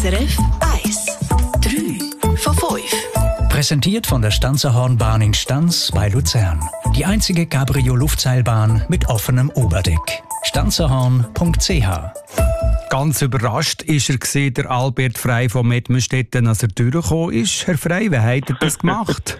SRF 1. 3 von 5. Präsentiert von der Stanzerhornbahn in Stanz bei Luzern. Die einzige Cabrio-Luftseilbahn mit offenem Oberdeck. stanzerhorn.ch. Ganz überrascht war er, der Albert Frey von Mettmerstetten, als er durchgekommen ist. Herr Frey, wie hat er das gemacht?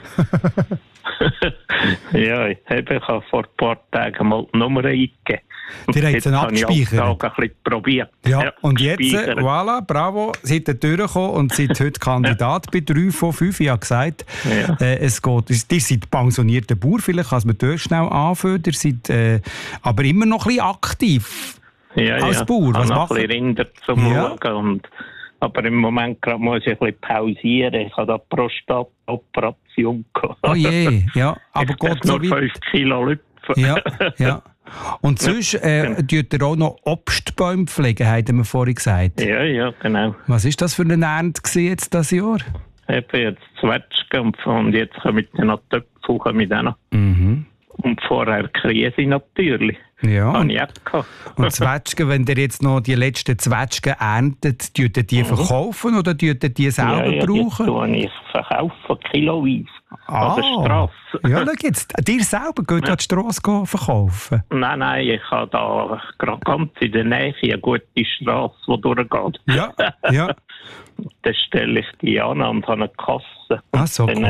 Ja, ich habe vor ein paar Tagen mal die Nummer eingegeben. Die hat es abgespeichert. Ich habe ein bisschen probiert. Ja, und jetzt, voilà, bravo, seid ihr durchgekommen und seid heute Kandidat bei 3 von 5. Ich habe gesagt, es geht, ihr seid pensionierter Bauer, vielleicht kann man dort schnell anfangen, ihr seid aber immer noch ein bisschen aktiv als Bauer. Was macht ihr? Ich habe noch ein bisschen Rinder zum Schauen. Aber im Moment muss ich ein bisschen pausieren. Ich habe da Prostatoperation gehabt. Oh je, ja. Aber geht nur so 5 Kilo Lüpfen. Ja. Und sonst tut ihr auch noch Obstbäume pflegen, haben wir vorhin gesagt. Ja, genau. Was war das für eine Ernte jetzt dieses Jahr? Ich habe jetzt Zwetschgen und jetzt kommen noch Töpfe mit denen. Mhm. Und vorher Krise natürlich. Ja. Habe ich auch gehabt. Und Zwetschgen, wenn ihr jetzt noch die letzten Zwetschgen erntet, tut ihr die verkaufen oder tut ihr die selber brauchen? Ja, die verkaufen kiloweise an der Strasse. Ja, schau jetzt. Dir selber geht an die Strasse verkaufen? Nein, ich habe da gerade ganz in der Nähe eine gute Strasse, die durchgeht. Ja. Dann stelle ich die an und habe eine Kasse. Ach so, gut.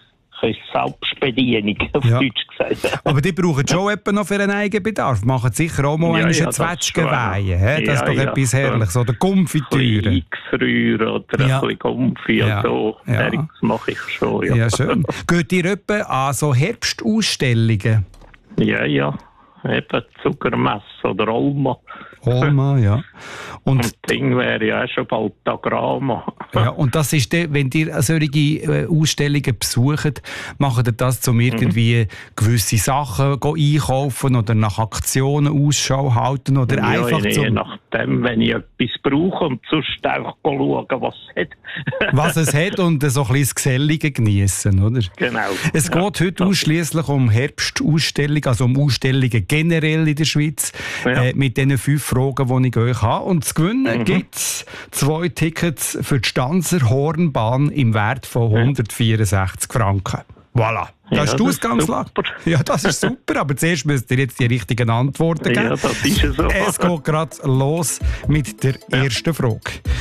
Selbstbedienung, auf Deutsch gesagt. Aber die brauchen schon etwa noch für einen Eigenbedarf. Machen sicher auch mal eine Zwetschgenweihe. Das ist doch etwas Herrliches. Oder Konfitüre. Eingefrieren oder ein bisschen Konfi und so. Das mache ich schon. Ja, schön. Geht ihr etwa an so Herbstausstellungen? Ja. Eben Zuckermesse oder Olma. Olma, ja. Und das Ding wäre ja auch schon bald Agrama. Ja, und das ist wenn ihr solche Ausstellungen besucht, macht ihr das, um irgendwie gewisse Sachen einkaufen oder nach Aktionen Ausschau halten oder einfach je nachdem, wenn ich etwas brauche und sonst einfach schauen, was es hat. Was es hat und so ein bisschen das Gesellige geniessen, oder? Genau. Es geht heute ausschliesslich um Herbstausstellungen, also um Ausstellungen generell in der Schweiz, mit diesen 5 Fragen, die ich euch habe. Und zu gewinnen gibt es 2 Tickets für die Stanzer Hornbahn im Wert von 164 Franken. Voilà. Das ist die Ausgangslage. Ja, das ist super, aber zuerst müsst ihr jetzt die richtigen Antworten geben. Ja, das ist so. Es geht gerade los mit der ersten Frage.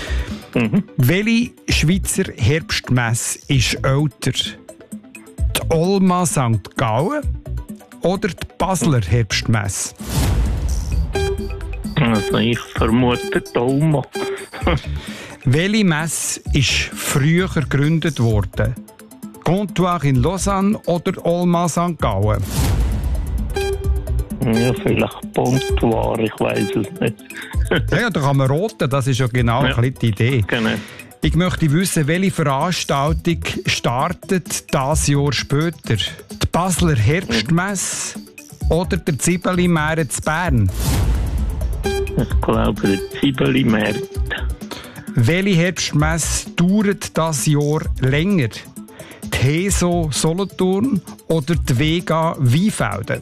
Welche Schweizer Herbstmesse ist älter? Die Olma St. Gallen oder die Basler Herbstmesse? Also ich vermute die Olma. Welche Messe ist früher gegründet worden? Comptoir in Lausanne oder Olma St. Gallen? Ja, vielleicht Comptoir, ich weiß es nicht. Ja, da kann man roten, das ist ja genau die Idee. Genau. Ich möchte wissen, welche Veranstaltung startet dieses Jahr später? Die Basler Herbstmesse oder der Zibeli-März zu Bern? Ich glaube, der Zibeli-März. Welche Herbstmesse dauert dieses Jahr länger? Die Heso Solothurn oder die Vega Weinfelden?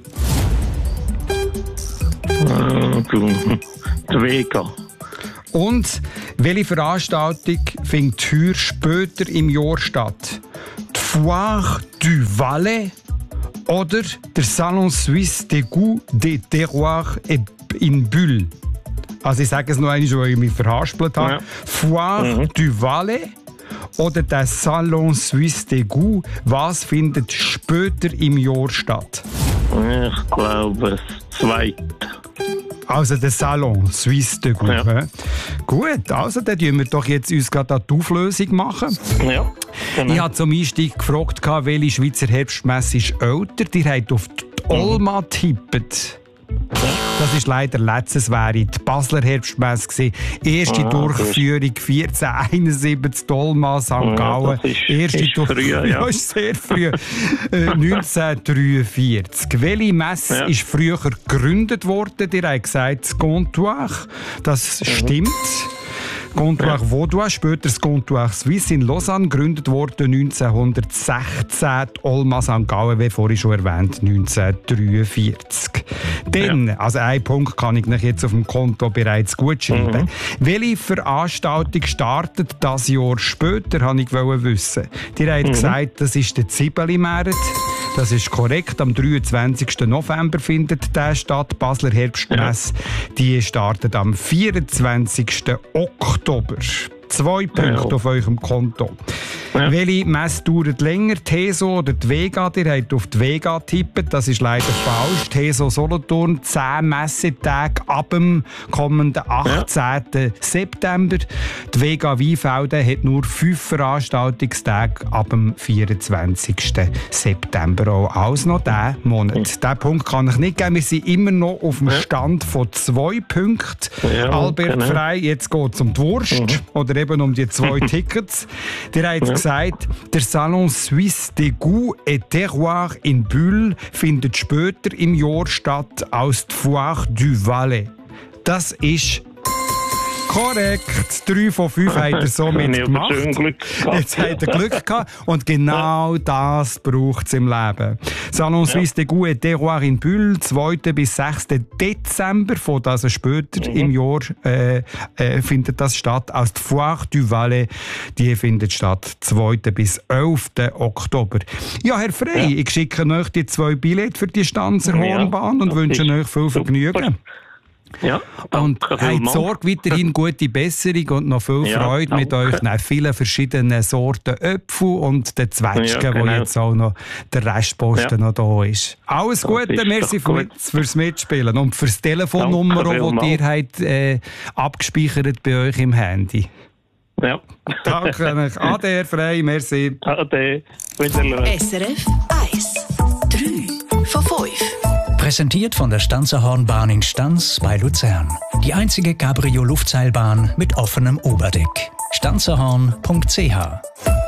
Die Vega. Und welche Veranstaltung findet heuer später im Jahr statt? Die Foire du Valais oder der Salon Suisse des Goûts des Terroirs in Bulle? Also ich sage es noch einmal, weil ich mich verhaspelt habe. Foire du Valais oder der Salon Suisse des Goûts, was findet später im Jahr statt? Ich glaube, das Zweite. Also der Salon Suisse des Goûts. Ja. Gut, also dann tun wir doch jetzt uns gerade die Auflösung machen. Ja, genau. Ich habe zum Einstieg gefragt, welche Schweizer Herbstmesse ist älter. Die habt auf die Olma getippt. Das ist leider letztes, wäre die Basler Herbstmesse gewesen. Erste Durchführung 1471, Olma, St. Gallen. Erste Durchführung. Ja, ist sehr früh. 1943. Welche Messe ist früher gegründet worden? Ihr habt gesagt, das Comptoir. Das stimmt. Comptoir Vaudois, später das Comptoir Suisse in Lausanne, gegründet worden 1916. Olma St. Gallen, wie vorhin schon erwähnt, 1943. Dann, also einen Punkt kann ich euch jetzt auf dem Konto bereits gut schreiben. Welche Veranstaltung startet das Jahr später, wollte ich wissen. Die haben gesagt, das ist der Zibeli-Märet. Das ist korrekt. Am 23. November findet der statt. Basler Herbstmesse. Die startet am 24. Oktober. 2 Punkte auf eurem Konto. Ja. Welche Messe dauert länger? Die Heso oder die Vega? Ihr habt auf die Vega getippt. Das ist leider falsch. Die Heso Solothurn 10 Messetage ab dem kommenden 18. September. Die Vega Weinfelden hat nur 5 Veranstaltungstage ab dem 24. September. Auch alles noch diesen Monat. Diesen Punkt kann ich nicht geben. Wir sind immer noch auf dem Stand von 2 Punkten. Ja, Albert Frey, jetzt geht es um die Wurst. Oder eben um die 2 Tickets. Der hat gesagt, der Salon Suisse des Goûts et Terroir in Bulle findet später im Jahr statt als die Foire du Valais. Das ist korrekt. 3 von 5 hat er somit gemacht. Jetzt hat er Glück gehabt. Und genau das braucht es im Leben. Salon Suisse des Goûts et Terroir in Bulle, 2. bis 6. Dezember, von also später im Jahr findet das statt. Als die Foire du Valais, die findet statt 2. bis 11. Oktober. Ja, Herr Frey, ich schicke euch die 2 Billette für die Stanzer Hornbahn und wünsche euch viel Vergnügen. Ja, und habt Sorge, weiterhin gute Besserung und noch viel Freude mit euch vielen verschiedenen Sorten Äpfel und den Zwetschgen, wo jetzt auch noch der Restposten noch da ist. Alles Gute, merci fürs Mitspielen und fürs Telefonnummer, das ihr habt, abgespeichert bei euch im Handy. Ja. Danke euch. Ade, Herr Frey, merci. Ade. SRF 1. 3 von 5. Präsentiert von der Stanzerhornbahn in Stans bei Luzern. Die einzige Cabrio-Luftseilbahn mit offenem Oberdeck. stanzerhorn.ch